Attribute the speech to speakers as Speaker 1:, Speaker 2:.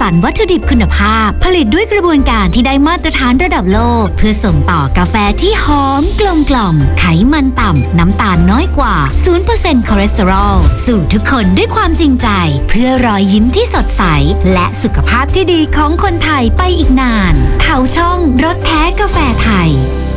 Speaker 1: รวัตถุดิบคุณภาพผลิตด้วยกระบวนการที่ได้มาตรฐานระดับโลกเพื่อส่งต่อกาแฟที่หอมกลมกล่อมไขมันต่ำน้ำตาลน้อยกว่า 0% คอเลสเตอรอลสู่ทุกคนด้วยความจริงใจเพื่อรอยยิ้มที่สดใสและสุขภาพที่ดีของคนไทยไปอีกนานเขาช่องรสแท้กาแฟไทย